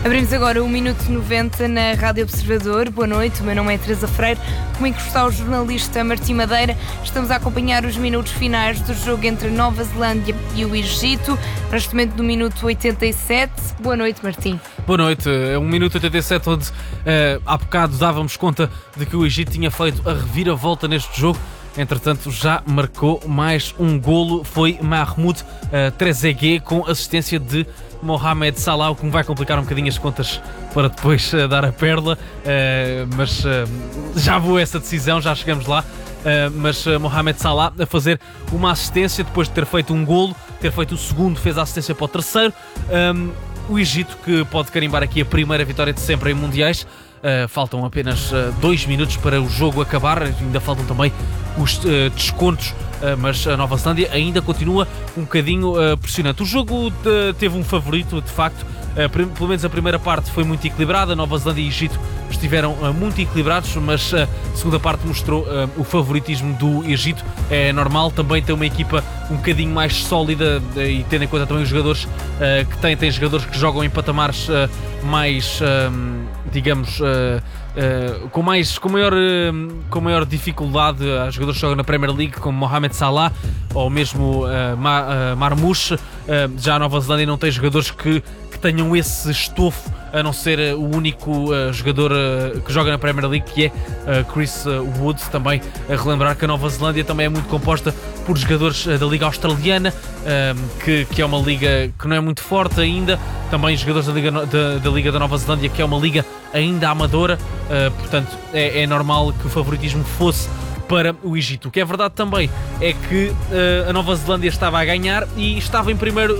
Abrimos agora o Minuto 90 na Rádio Observador. Boa noite, o meu nome é Teresa Freire. Comigo está o jornalista Martim Madeira. Estamos a acompanhar os minutos finais do jogo entre a Nova Zelândia e o Egito, neste momento no minuto 87. Boa noite, Martim. Boa noite, é um minuto 87 onde há bocado dávamos conta de que o Egito tinha feito a reviravolta neste jogo. Entretanto, já marcou mais um golo, foi Mahmoud Trezeguet com assistência de Mohamed Salah, o que me vai complicar um bocadinho as contas para depois dar a perla, mas já vou a essa decisão, já chegamos lá. Mas Mohamed Salah a fazer uma assistência depois de ter feito um golo, ter feito o segundo, fez a assistência para o terceiro. O Egito que pode carimbar aqui a primeira vitória de sempre em mundiais. Faltam apenas 2 minutos para o jogo acabar, ainda faltam também os descontos, mas a Nova Zelândia ainda continua um bocadinho pressionante. O jogo teve um favorito, de facto, pelo menos a primeira parte foi muito equilibrada. Nova Zelândia e Egito estiveram muito equilibrados, mas a segunda parte mostrou o favoritismo do Egito. É normal também ter uma equipa um bocadinho mais sólida e tendo em conta também os jogadores que tem jogadores que jogam em patamares mais, digamos, com maior dificuldade. Há jogadores que jogam na Premier League como Mohamed Salah ou mesmo Marmoush. Já a Nova Zelândia não tem jogadores que tenham esse estofo, a não ser o único jogador que joga na Premier League, que é Chris Wood. Também a relembrar que a Nova Zelândia também é muito composta por jogadores da Liga Australiana, que é uma liga que não é muito forte ainda. Também jogadores da Liga da Nova Zelândia, que é uma liga ainda amadora. Portanto, é normal que o favoritismo fosse para o Egito. O que é verdade também é que a Nova Zelândia estava a ganhar e estava em primeiro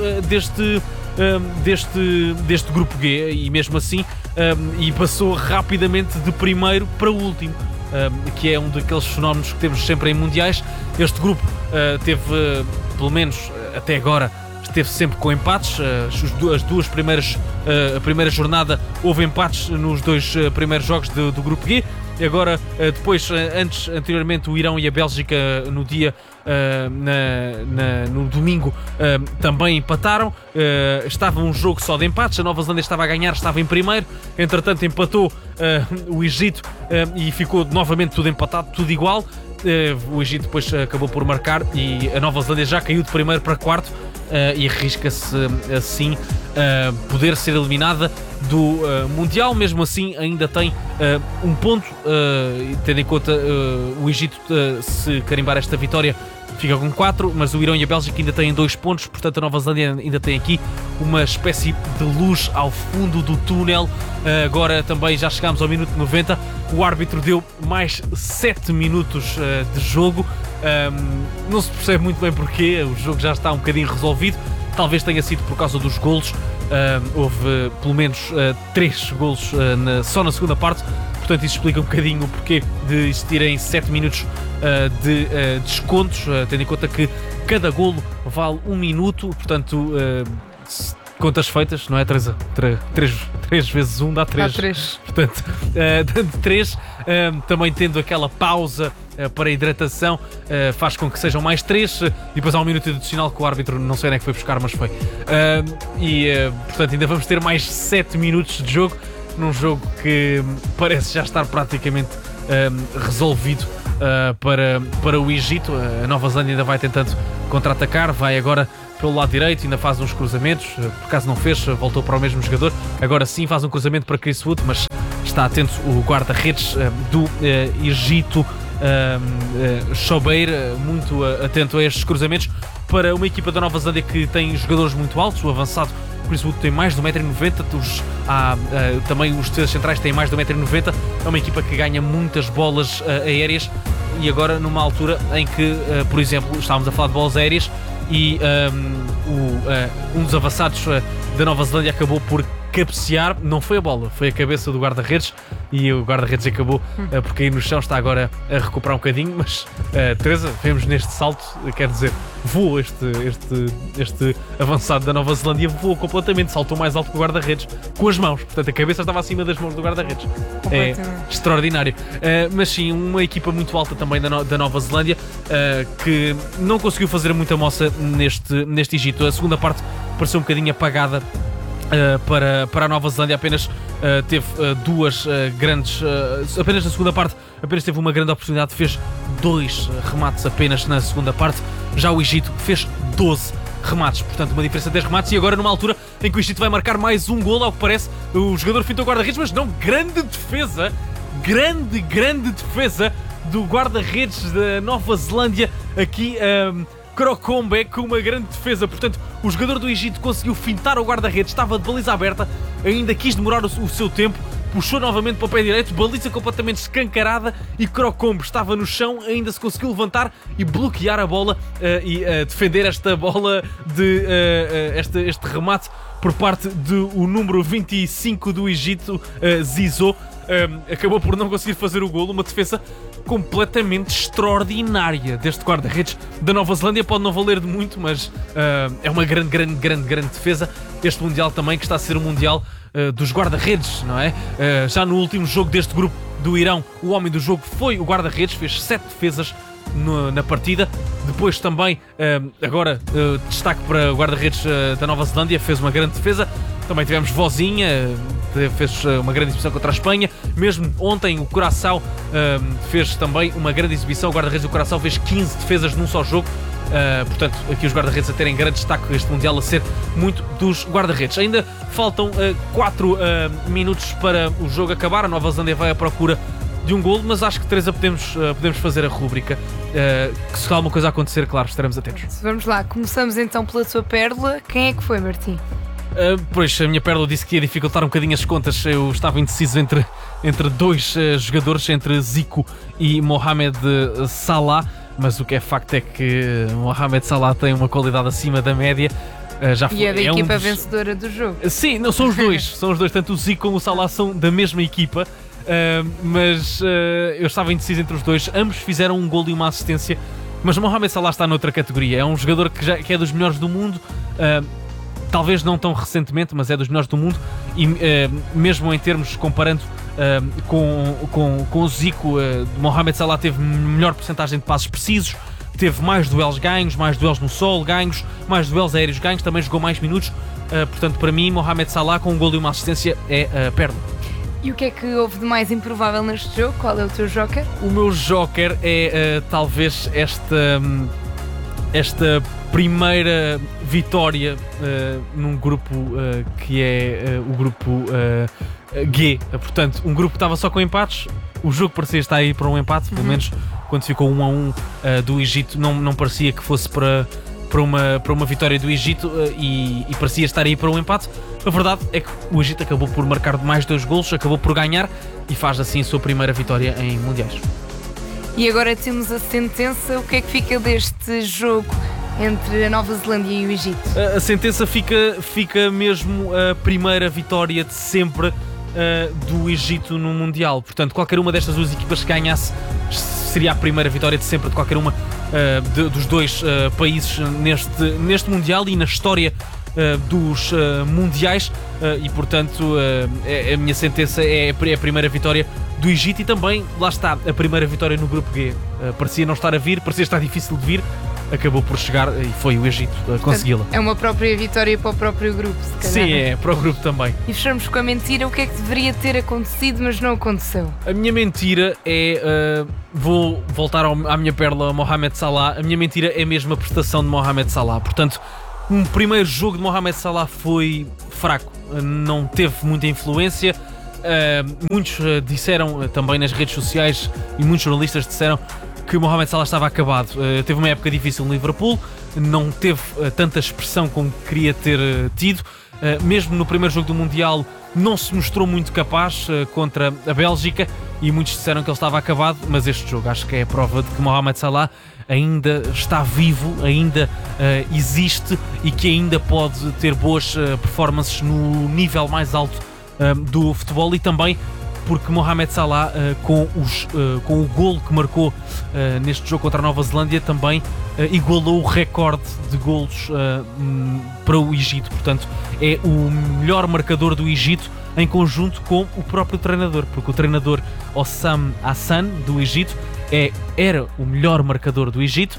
deste grupo G, e mesmo assim e passou rapidamente de primeiro para o último, que é um daqueles fenómenos que temos sempre em mundiais. Este grupo teve, pelo menos até agora, esteve sempre com empates. As duas primeiras, a primeira jornada houve empates nos dois primeiros jogos do grupo G. Agora, depois, anteriormente, o Irão e a Bélgica no dia, no domingo, também empataram. Estava um jogo só de empates. A Nova Zelândia estava a ganhar, estava em primeiro. Entretanto, empatou o Egito e ficou novamente tudo empatado, tudo igual. O Egito depois acabou por marcar e a Nova Zelândia já caiu de primeiro para quarto e arrisca-se assim poder ser eliminada do Mundial. Mesmo assim ainda tem um ponto, tendo em conta o Egito, se carimbar esta vitória fica com 4, mas o Irão e a Bélgica ainda têm 2 pontos, portanto a Nova Zelândia ainda tem aqui uma espécie de luz ao fundo do túnel. Agora também já chegámos ao minuto 90, o árbitro deu mais 7 minutos de jogo. Não se percebe muito bem porquê, o jogo já está um bocadinho resolvido, talvez tenha sido por causa dos golos. Houve pelo menos 3 golos só na segunda parte, portanto isso explica um bocadinho o porquê de existirem 7 minutos de descontos, tendo em conta que cada golo vale 1 minuto, portanto contas feitas, não é, Teresa? 3 vezes 1 dá 3. Dá 3. Portanto, dando 3, também tendo aquela pausa para a hidratação, faz com que sejam mais 3, e depois há um minuto adicional que o árbitro não sei onde é que foi buscar, mas foi. Portanto, ainda vamos ter mais 7 minutos de jogo, num jogo que parece já estar praticamente resolvido para o Egito. A Nova Zelândia ainda vai tentando contra-atacar, vai agora pelo lado direito, ainda faz uns cruzamentos, por acaso não fez, voltou para o mesmo jogador, agora sim faz um cruzamento para Chris Wood, mas está atento o guarda-redes do Egito, Chobeir, muito atento a estes cruzamentos para uma equipa da Nova Zelândia que tem jogadores muito altos. O avançado Chris Wood tem mais de 1,90m, também os defesas centrais têm mais de 1,90m. É uma equipa que ganha muitas bolas aéreas, e agora numa altura em que, por exemplo, estávamos a falar de bolas aéreas e um dos avançados da Nova Zelândia acabou por cabecear, não foi a bola, foi a cabeça do guarda-redes, e o guarda-redes acabou por cair no chão. Está agora a recuperar um bocadinho, mas Teresa, vemos neste salto, quer dizer, voou este avançado da Nova Zelândia, voou completamente, saltou mais alto que o guarda-redes com as mãos, portanto a cabeça estava acima das mãos do guarda-redes. É extraordinário. Mas sim, uma equipa muito alta também da Nova Zelândia, que não conseguiu fazer muita moça neste Egito. A segunda parte pareceu um bocadinho apagada para a Nova Zelândia. Apenas teve duas grandes... apenas na segunda parte, apenas teve uma grande oportunidade, fez 2 remates apenas na segunda parte. Já o Egito fez 12 remates, portanto uma diferença de 10 remates, e agora numa altura em que o Egito vai marcar mais um golo, ao que parece. O jogador fintou o guarda-redes, mas não, grande defesa do guarda-redes da Nova Zelândia aqui, Krokombe, com uma grande defesa. Portanto, o jogador do Egito conseguiu fintar o guarda-redes, estava de baliza aberta, ainda quis demorar o seu tempo, puxou novamente para o pé direito, baliza completamente escancarada, e Krokombe estava no chão, ainda se conseguiu levantar e bloquear a bola e defender esta bola de este remate por parte do número 25 do Egito, Zizou. Acabou por não conseguir fazer o golo. Uma defesa completamente extraordinária deste guarda-redes da Nova Zelândia. Pode não valer de muito, mas é uma grande defesa. Este Mundial também, que está a ser o Mundial dos guarda-redes, não é? Já no último jogo deste grupo do Irão, o homem do jogo foi o guarda-redes, fez 7 defesas na partida. Depois também, agora destaque para o guarda-redes da Nova Zelândia, fez uma grande defesa. Também tivemos Vozinha, fez uma grande exibição contra a Espanha. Mesmo ontem o Curaçao fez também uma grande exibição. O guarda-redes do Curaçao fez 15 defesas num só jogo. Portanto, aqui os guarda-redes a terem grande destaque este Mundial, a ser muito dos guarda-redes. Ainda faltam 4 minutos para o jogo acabar. A Nova Zelândia vai à procura de um golo, mas acho que, Teresa, podemos fazer a rúbrica. Que se alguma coisa acontecer, claro, estaremos atentos. Vamos lá, começamos então pela tua pérola. Quem é que foi, Martim? Pois, a minha pérola disse que ia dificultar um bocadinho as contas. Eu estava indeciso entre 2 jogadores, entre Zico e Mohamed Salah, mas o que é facto é que Mohamed Salah tem uma qualidade acima da média. E é da equipa vencedora do jogo. Sim, não, são os dois, tanto o Zico como o Salah são da mesma equipa. Mas eu estava indeciso entre os dois. Ambos fizeram um golo e uma assistência, mas Mohamed Salah está noutra categoria. É um jogador que é dos melhores do mundo, talvez não tão recentemente, mas é dos melhores do mundo. E mesmo em termos, comparando com o Zico, Mohamed Salah teve melhor porcentagem de passos precisos, teve mais duelos ganhos, mais duelos no solo ganhos, mais duelos aéreos ganhos, também jogou mais minutos. Portanto, para mim, Mohamed Salah com um golo e uma assistência é a pérola. E o que é que houve de mais improvável neste jogo? Qual é o teu joker? O meu joker é talvez esta primeira vitória num grupo que é o grupo G. Portanto, um grupo que estava só com empates. O jogo parecia estar aí para um empate, pelo menos quando ficou 1-1 do Egito, não parecia que fosse para uma vitória do Egito, e parecia estar aí para um empate. A verdade é que o Egito acabou por marcar mais 2 golos, acabou por ganhar e faz assim a sua primeira vitória em Mundiais. E agora temos a sentença. O que é que fica deste jogo entre a Nova Zelândia e o Egito? A sentença fica mesmo a primeira vitória de sempre do Egito no Mundial. Portanto, qualquer uma destas 2 equipas que ganhasse seria a primeira vitória de sempre de qualquer uma dos 2 países neste Mundial e na história dos Mundiais, e portanto a minha sentença é a primeira vitória do Egito. E também, lá está, a primeira vitória no grupo G. Parecia não estar a vir, parecia estar difícil de vir, acabou por chegar e foi o Egito a consegui-la. É uma própria vitória para o próprio grupo, se calhar. Sim, é para o grupo também. E fechamos com a mentira. O que é que deveria ter acontecido, mas não aconteceu? A minha mentira é... vou voltar à minha pérola, Mohamed Salah. A minha mentira é mesmo a prestação de Mohamed Salah. Portanto, um primeiro jogo de Mohamed Salah foi fraco, não teve muita influência. Muitos disseram também nas redes sociais, e muitos jornalistas disseram que Mohamed Salah estava acabado. Teve uma época difícil no Liverpool, não teve tanta expressão como queria ter tido. Mesmo no primeiro jogo do Mundial não se mostrou muito capaz contra a Bélgica, e muitos disseram que ele estava acabado. Mas este jogo acho que é a prova de que Mohamed Salah ainda está vivo, ainda existe, e que ainda pode ter boas performances no nível mais alto do futebol. E também porque Mohamed Salah, com o golo que marcou neste jogo contra a Nova Zelândia, também igualou o recorde de golos para o Egito. Portanto, é o melhor marcador do Egito, em conjunto com o próprio treinador, porque o treinador Hossam Hassan, do Egito, era o melhor marcador do Egito,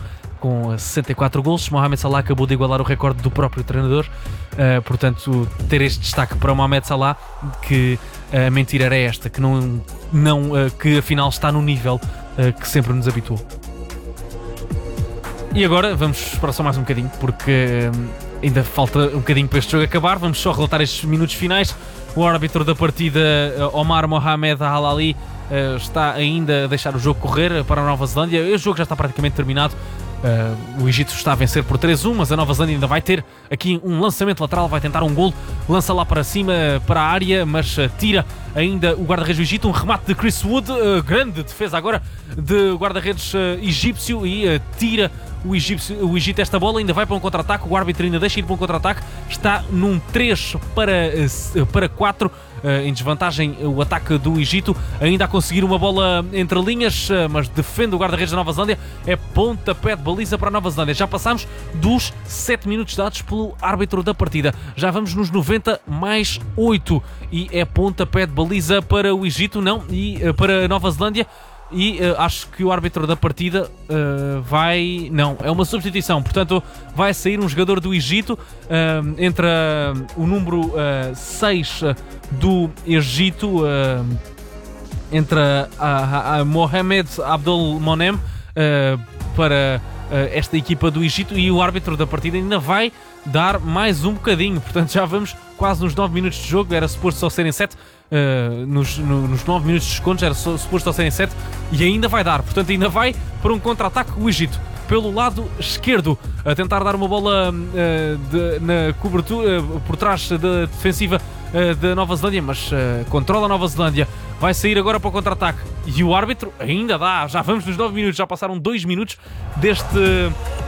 com 64 golos. Mohamed Salah acabou de igualar o recorde do próprio treinador. Portanto, ter este destaque para Mohamed Salah, que a mentira era esta, que afinal está no nível que sempre nos habituou. E agora vamos esperar só mais um bocadinho, porque ainda falta um bocadinho para este jogo acabar. Vamos só relatar estes minutos finais. O árbitro da partida, Omar Mohamed Al-Ali, está ainda a deixar o jogo correr para a Nova Zelândia. O jogo já está praticamente terminado. O Egito está a vencer por 3-1, mas a Nova Zelândia ainda vai ter aqui um lançamento lateral, vai tentar um golo, lança lá para cima, para a área, mas tira ainda o guarda-redes do Egito. Um remate de Chris Wood, grande defesa agora de guarda-redes egípcio, e tira o Egito esta bola. Ainda vai para um contra-ataque, o árbitro ainda deixa ir para um contra-ataque, está num 3-4, em desvantagem o ataque do Egito, ainda a conseguir uma bola entre linhas, mas defende o guarda-redes da Nova Zelândia. É pontapé de baliza para a Nova Zelândia. Já passámos dos 7 minutos dados pelo árbitro da partida, já vamos nos 90 mais 8, e é pontapé de baliza para o Egito, não, e para a Nova Zelândia. E acho que o árbitro da partida vai... Não, é uma substituição. Portanto, vai sair um jogador do Egito. Entra o número 6 do Egito. Entra Mohamed Abdul Monem para esta equipa do Egito. E o árbitro da partida ainda vai dar mais um bocadinho. Portanto, já vamos quase nos 9 minutos de jogo. Era suposto só serem 7. Nos 9 minutos de descontos era suposto só serem 7, e ainda vai dar. Portanto, ainda vai para um contra-ataque o Egito pelo lado esquerdo, a tentar dar uma bola na cobertura por trás da defensiva da Nova Zelândia, mas controla a Nova Zelândia. Vai sair agora para o contra-ataque e o árbitro ainda dá. Já vamos nos 9 minutos, já passaram 2 minutos desde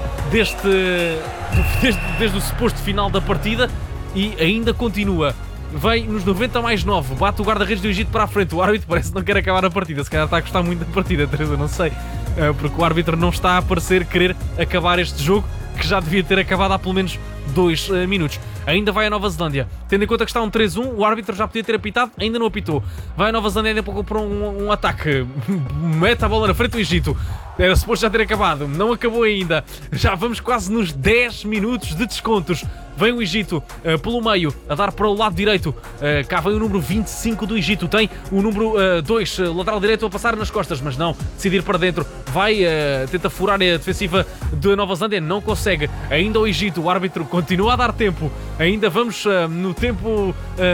o suposto final da partida, e ainda continua. Vem nos 90 mais 9, bate o guarda-redes do Egito para a frente. O árbitro parece que não quer acabar a partida. Se calhar está a gostar muito da partida, Teresa, não sei, porque o árbitro não está a parecer querer acabar este jogo, que já devia ter acabado há pelo menos 2 minutos. Ainda vai a Nova Zelândia, tendo em conta que está um 3-1, o árbitro já podia ter apitado, ainda não apitou. Vai a Nova Zelândia ainda para um ataque, mete a bola na frente do Egito. Era suposto já ter acabado, não acabou ainda. Já vamos quase nos 10 minutos de descontos. Vem o Egito pelo meio, a dar para o lado direito. Cá vem o número 25 do Egito. Tem o número 2, lateral direito, a passar nas costas, mas não, decidir para dentro. Vai, tenta furar a defensiva da Nova Zelândia, não consegue. Ainda o Egito, o árbitro continua a dar tempo. Ainda vamos no tempo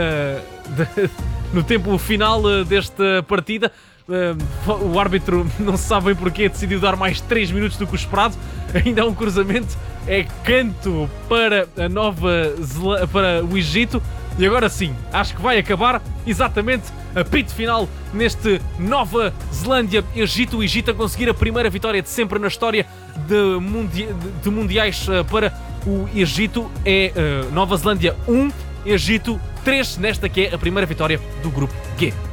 no tempo final desta partida. O árbitro, não se sabe bem porquê, decidiu dar mais 3 minutos do que o esperado. Ainda há um cruzamento, é canto para para o Egito. E agora sim, acho que vai acabar exatamente apito final neste Nova Zelândia-Egito. O Egito a conseguir a primeira vitória de sempre na história de mundiais para o Egito. É Nova Zelândia 1, Egito 3, nesta que é a primeira vitória do grupo G.